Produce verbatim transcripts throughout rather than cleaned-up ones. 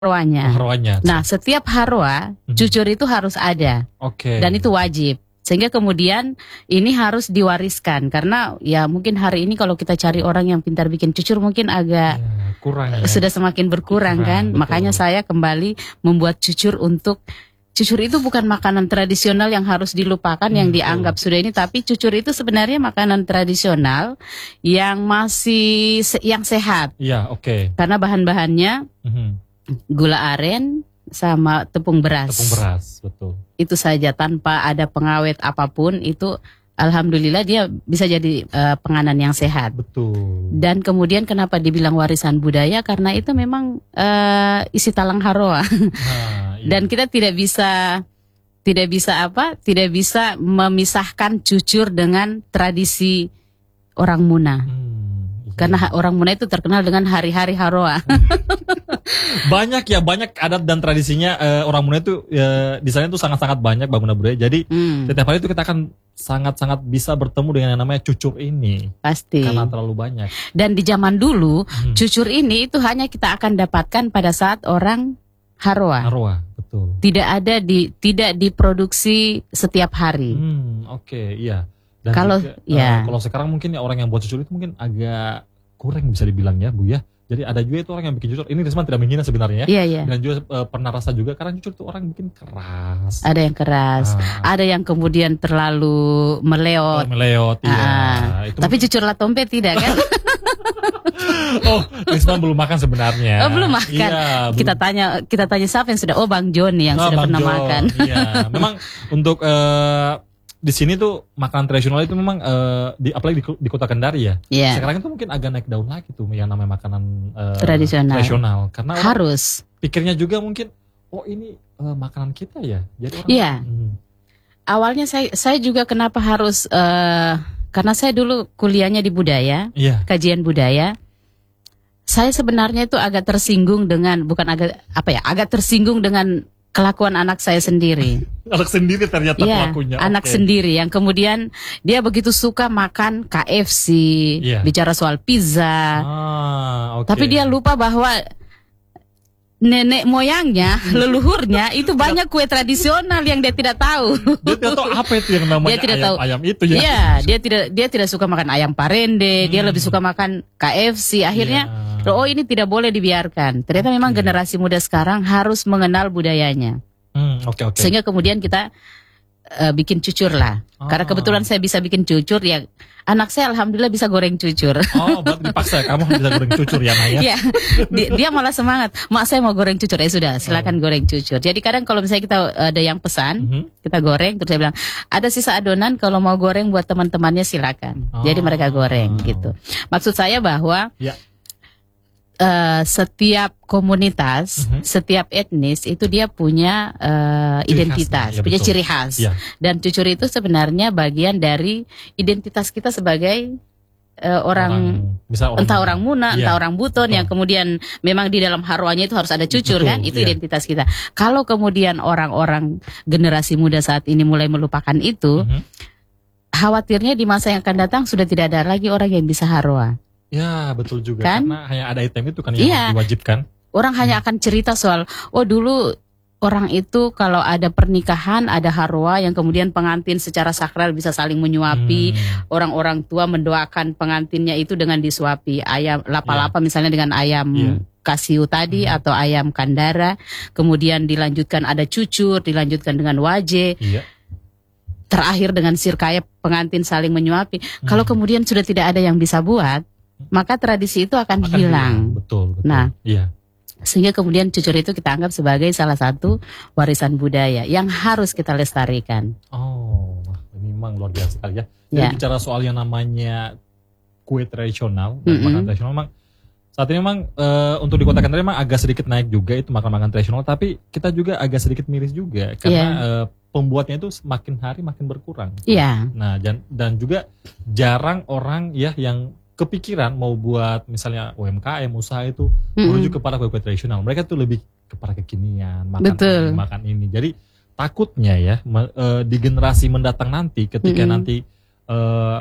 harwanya. Oh, harwanya. Nah, setiap harwa Mhm. cucur itu harus ada. Oke. Dan itu wajib. Sehingga kemudian ini harus diwariskan karena ya mungkin hari ini kalau kita cari orang yang pintar bikin cucur mungkin agak Ya, kurang ya. sudah semakin berkurang Kurang, kan. betul. Makanya saya kembali membuat cucur untuk cucur itu bukan makanan tradisional yang harus dilupakan Hmm, yang betul. dianggap sudah ini, tapi cucur itu sebenarnya makanan tradisional yang masih se- yang sehat Iya, oke. karena bahan-bahannya Mhm. gula aren sama tepung beras. Tepung beras, betul. Itu saja tanpa ada pengawet apapun, itu alhamdulillah dia bisa jadi eh, penganan yang sehat. Betul. Dan kemudian kenapa dibilang warisan budaya, karena itu memang eh, isi talang harwa. Nah, iya. Dan kita tidak bisa tidak bisa apa? Tidak bisa memisahkan cucur dengan tradisi orang Muna. Hmm, iya. Karena ha- orang Muna itu terkenal dengan hari-hari harwa. banyak ya, banyak adat dan tradisinya eh, orang Muna itu ya, di sana itu sangat-sangat banyak bangunan budaya. Jadi Hmm, setiap hari itu kita akan sangat-sangat bisa bertemu dengan yang namanya cucur ini pasti. karena terlalu banyak. Dan di zaman dulu, Hmm. cucur ini itu hanya kita akan dapatkan pada saat orang harwa. Arwah, betul. Tidak ada di tidak diproduksi setiap hari. Hmm, oke, iya. Dan Kalau- juga, eh, ya. kalau sekarang mungkin ya orang yang buat cucur itu mungkin agak kurang bisa dibilang ya, Bu ya. Jadi ada juga itu orang yang bikin cucur. Ini Risman tidak menghina sebenarnya ya. Iya, iya. Dan juga eh, pernah rasa juga karena cucur itu orang bikin keras. Ada yang keras, Ah, ada yang kemudian terlalu meleot. meleot, iya. Ah, Itu Tapi cucur latompe tidak kan? oh, Risman belum makan sebenarnya. Oh, belum makan. Iya, Kita tanya kita tanya siapa yang sudah? Oh, Bang Joni yang Ah, sudah Bang pernah John, makan. Iya, memang untuk eh, di sini tuh makanan tradisional itu memang eh, di apalagi di, di kota Kendari ya. Iya. Sekarang itu mungkin agak naik daun lagi tuh yang namanya makanan eh, Tradisional. tradisional. Karena orang Harus. pikirnya juga mungkin oh ini eh, makanan kita ya. Jadi orang Iya. Hmm, Awalnya saya saya juga kenapa harus eh, karena saya dulu kuliahnya di budaya, iya. kajian budaya. Saya sebenarnya itu agak tersinggung dengan bukan agak apa ya, agak tersinggung dengan kelakuan anak saya sendiri. Anak sendiri ternyata Iya, pelakunya. anak Oke. sendiri yang kemudian dia begitu suka makan K F C, Iya. bicara soal pizza, Ah, oke. tapi dia lupa bahwa nenek moyangnya, leluhurnya itu banyak kue tradisional yang dia tidak tahu. Dia tidak tahu apa itu yang namanya Dia tidak ayam, tahu. ayam itu ya. Iya, dia tidak dia tidak suka makan ayam parende, dia Hmm. lebih suka makan K F C. Akhirnya, Iya. oh ini tidak boleh dibiarkan. Ternyata memang Oke. generasi muda sekarang harus mengenal budayanya. Hmm, oke oke. Sehingga kemudian kita eh, bikin cucur lah. Karena Ah. kebetulan saya bisa bikin cucur ya. Anak saya alhamdulillah bisa goreng cucur. Oh, berarti dipaksa kamu bisa goreng cucur ya, Naya? Iya, dia, dia malah semangat. Mak saya mau goreng cucur, ya sudah, silakan goreng cucur. Jadi kadang kalau misalnya kita ada yang pesan, Mhm. kita goreng, terus saya bilang ada sisa adonan, kalau mau goreng buat teman-temannya silakan. Jadi Oh. mereka goreng gitu. Maksud saya bahwa Ya. eh, setiap komunitas, Mhm. setiap etnis itu dia punya eh, Ciri identitas, khasnya, ya, punya betul. ciri khas. Iya. Dan cucur itu sebenarnya bagian dari identitas kita sebagai eh, orang, bisa entah orang Muna, Iya. entah orang Buton Betul. yang kemudian memang di dalam harwanya itu harus ada cucur. Betul, Kan, itu iya. identitas kita. Kalau kemudian orang-orang generasi muda saat ini mulai melupakan itu, Mhm. khawatirnya di masa yang akan datang sudah tidak ada lagi orang yang bisa harwa. Ya, betul juga. Kan? Karena hanya ada item itu kan yang Iya. diwajibkan. Orang hanya akan cerita soal, oh dulu orang itu kalau ada pernikahan, ada harwa yang kemudian pengantin secara sakral bisa saling menyuapi. Hmm. Orang-orang tua mendoakan pengantinnya itu dengan disuapi ayam lapa-lapa misalnya dengan ayam Iya. kasiu tadi Hmm. atau ayam kandara, kemudian dilanjutkan ada cucur, dilanjutkan dengan waje, Iya. terakhir dengan sirkaya pengantin saling menyuapi. Hmm. Kalau kemudian sudah tidak ada yang bisa buat, maka tradisi itu akan, Akan hilang. Betul, betul. Nah. Iya. Sehingga kemudian cucur itu kita anggap sebagai salah satu warisan budaya yang harus kita lestarikan. Oh, wah, ini memang luar biasa sekali ya. Jadi Ya. bicara soal yang namanya kue tradisional dan Mm-mm. makanan tradisional memang saat ini memang eh, untuk di Kota Kendari memang agak sedikit naik juga itu makan-makan tradisional, tapi kita juga agak sedikit miris juga karena eh, pembuatnya itu semakin hari makin berkurang. Iya. Nah, dan dan juga jarang orang ya yang kepikiran mau buat misalnya U M K M usaha itu Mm-mm. menuju kepada kue-kue tradisional. Mereka tuh lebih kepada kekinian, makan Betul. ini, makan ini. Jadi takutnya ya me- eh, di generasi mendatang nanti ketika Mm-mm. nanti eh,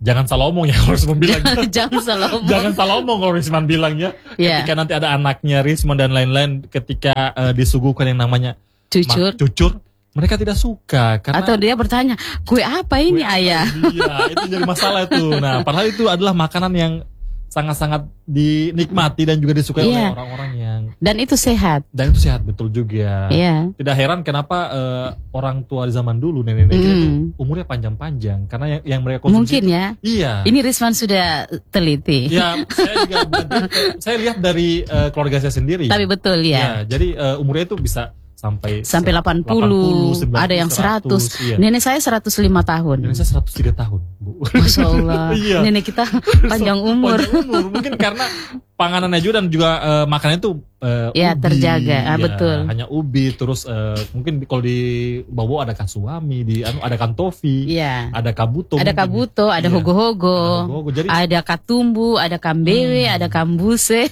Jangan salah omong ya kalau Risman bilang. Jangan salah omong. Jangan salah omong kalau Risman bilang ya. Yeah. Ketika nanti ada anaknya Risman dan lain-lain, ketika uh, disuguhkan yang namanya cucur. Ma- cucur, mereka tidak suka karena atau dia bertanya, kue apa ini kue ayah? Apa, iya, itu jadi masalah itu. Nah, padahal itu adalah makanan yang sangat-sangat dinikmati dan juga disukai yeah. oleh orang-orang yang dan itu sehat. Dan itu sehat betul juga. Yeah. Tidak heran kenapa uh, orang tua di zaman dulu nenek-nenek mm. itu umurnya panjang-panjang karena yang, yang mereka konsumsi. Mungkin ya. Iya. Ini Risman sudah teliti. Ya, saya juga saya lihat dari uh, keluarga saya sendiri. Tapi betul ya. Ya, jadi uh, umurnya itu bisa sampai sampai delapan puluh, delapan puluh ada yang seratus. Iya. Nenek saya seratus lima tahun. Nenek saya seratus tiga tahun, Bu. Masya Allah. Iya. Nenek kita panjang umur. Panjang umur. Mungkin karena panganannya juga dan juga uh, makanannya itu uh, ya, ubi. terjaga. Ah, ya, betul. Hanya ubi, terus uh, mungkin kalau di bawah ada kasuami, di anu ada kantofi, ya. ada kabuto, ada mungkin. kabuto, ada Iya. hogo-hogo, ada, hogo-hogo. Jadi, ada katumbu, ada kambewe, hmm. ada kambuse.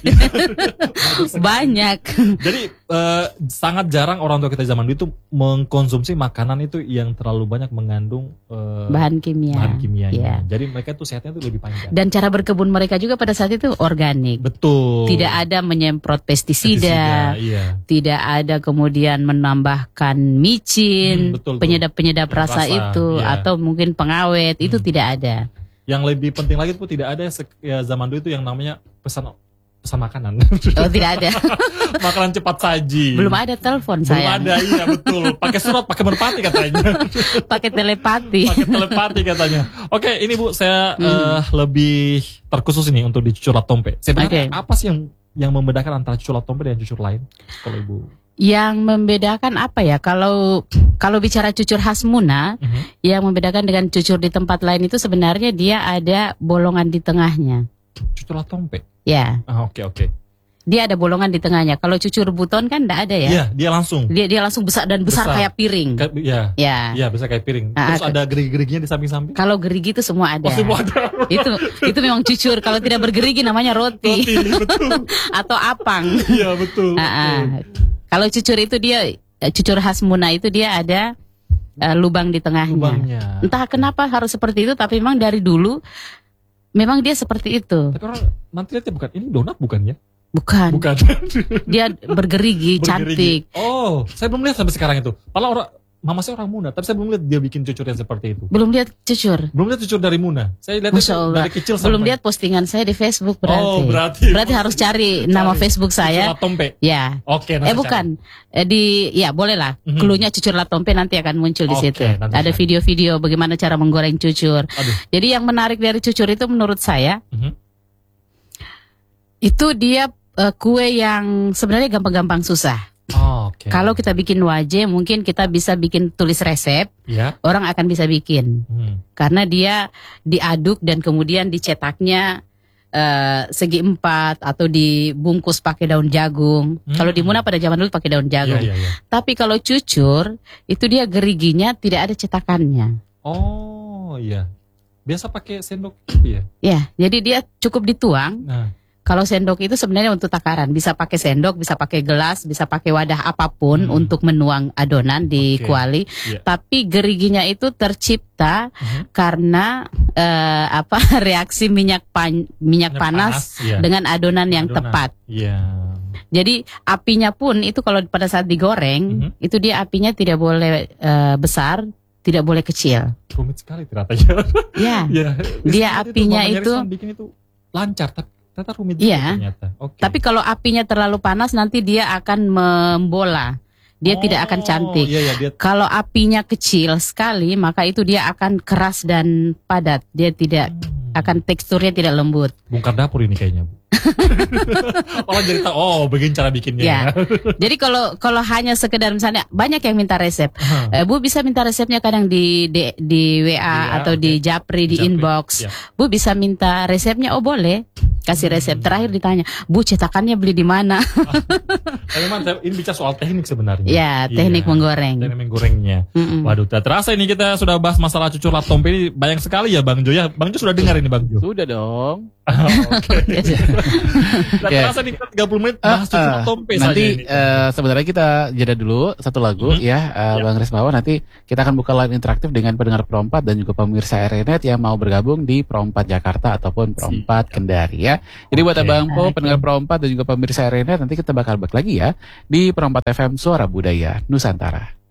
Banyak. Jadi uh, sangat jarang orang tua kita zaman dulu itu mengkonsumsi makanan itu yang terlalu banyak mengandung uh, bahan kimia. Bahan kimianya. Ya. Jadi mereka tuh sehatnya tuh lebih panjang. Dan cara berkebun mereka juga pada saat itu organik. Betul. Tidak ada menyemprot pestisida. pestisida iya. Tidak ada kemudian menambahkan micin, hmm, penyedap-penyedap rasa, rasa itu iya. atau mungkin pengawet, hmm. itu tidak ada. Yang lebih penting lagi itu tidak ada ya zaman dulu itu yang namanya pesan pesan makanan. Oh, tidak ada. Makanan cepat saji. Belum ada telepon saya. Belum ada, iya betul. Pakai surat, pakai merpati katanya. Pakai telepati. Pakai telepati katanya. Oke, ini Bu, saya hmm. uh, lebih terkhusus ini untuk di cucur latompe. Sebenarnya okay. apa sih yang yang membedakan antara cucur latompe dan cucur lain? Kalau Ibu. Yang membedakan apa ya? Kalau kalau bicara cucur khas Muna, uh-huh. yang membedakan dengan cucur di tempat lain itu sebenarnya dia ada bolongan di tengahnya. Cucur latompe. Ya. Ah, oke oke. Dia ada bolongan di tengahnya. Kalau cucur buton kan enggak ada ya? Iya, dia langsung. Dia dia langsung besar dan besar, besar. kayak piring. Iya. Ya. Iya, besar kayak piring. Terus ah, ada gerigi-geriginya di samping-samping. Kalau gerigi itu semua ada. Oh, semua ada. itu itu memang cucur. Kalau tidak bergerigi namanya roti. Roti, betul. Atau apang. Iya, betul. Ah, ah. Kalau cucur itu dia cucur khas Muna itu dia ada uh, lubang di tengahnya. Lubangnya. Entah kenapa harus seperti itu, tapi memang dari dulu memang dia seperti itu. Tapi orang nanti lihatnya bukan ini donat bukan ya? Bukan. Bukan. Dia bergerigi, bergerigi, cantik. Oh, saya belum lihat sampai sekarang itu. Padahal orang mama saya orang Muna, tapi saya belum lihat dia bikin cucur yang seperti itu. Belum lihat cucur. Belum lihat cucur dari Muna. Saya lihat dari kecil sampai. Belum lihat postingan saya di Facebook berarti. Oh, berarti. Berarti harus cari, cari nama Facebook saya. Cucur latompe. Ya. Oke, Eh bukan. Eh, di ya boleh lah. Mm-hmm. Klunya cucur latompe nanti akan muncul di situ. Okay, ada video-video bagaimana cara menggoreng cucur. Aduh. Jadi yang menarik dari cucur itu menurut saya mm-hmm. itu dia uh, kue yang sebenarnya gampang-gampang susah. Oh, okay. Kalau kita bikin waje mungkin kita bisa bikin tulis resep, yeah. orang akan bisa bikin, hmm. karena dia diaduk dan kemudian dicetaknya uh, segi empat atau dibungkus pakai daun jagung. Hmm. Kalau di Muna pada zaman dulu pakai daun jagung. Yeah, yeah, yeah. Tapi kalau cucur itu dia geriginya tidak ada cetakannya. Oh iya, biasa pakai sendok gitu ya? Ya, jadi dia cukup dituang. Nah. Kalau sendok itu sebenarnya untuk takaran, bisa pakai sendok, bisa pakai gelas, bisa pakai wadah apapun hmm. untuk menuang adonan di okay. kuali. Yeah. Tapi geriginya itu tercipta uh-huh. karena uh, apa reaksi minyak pan, minyak, minyak panas, panas yeah. dengan adonan yang adonan. tepat. Yeah. Jadi apinya pun itu kalau pada saat digoreng uh-huh. itu dia apinya tidak boleh uh, besar, tidak boleh kecil. Rumit sekali ternyata ya. Ya. yeah. Dia apinya itu, itu bikin itu lancar tapi ternyata rumit iya. ternyata. Okay. Tapi kalau apinya terlalu panas nanti dia akan membola. Dia oh, tidak akan cantik. Iya, iya, dia... Kalau apinya kecil sekali maka itu dia akan keras dan padat. Dia tidak hmm. akan teksturnya tidak lembut. Bongkar dapur ini kayaknya, Bu. Orang jadi tahu, oh begini cara bikinnya. Ya. Jadi kalau kalau hanya sekedar misalnya banyak yang minta resep, uh-huh. eh, Bu bisa minta resepnya kadang di di, di W A ya, atau okay. di Japri di Japri. Inbox, ya. Bu bisa minta resepnya, oh boleh kasih resep. Hmm. Terakhir ditanya, Bu cetakannya beli di mana? Memang ini bicara soal teknik sebenarnya. Ya teknik ya, menggoreng. Teknik menggorengnya. Mm-mm. Waduh, tak terasa ini kita sudah bahas masalah cucur latompe ini banyak sekali ya Bang Jo ya. Bang Jo sudah dengar ini Bang Jo? Sudah dong. Oke. Gak terasa nih tiga puluh menit bahas uh, uh, Tompe saja nanti uh, sebenarnya kita jeda dulu satu lagu mm-hmm. ya uh, yeah. Bang Rismawan. Nanti kita akan buka line interaktif dengan pendengar Pro empat dan juga pemirsa R N E T yang mau bergabung di Pro empat Jakarta ataupun Pro empat Kendari ya. Jadi okay. buat Abang Po, pendengar Pro empat dan juga pemirsa R N E T, nanti kita bakal balik lagi ya di Pro empat F M Suara Budaya Nusantara.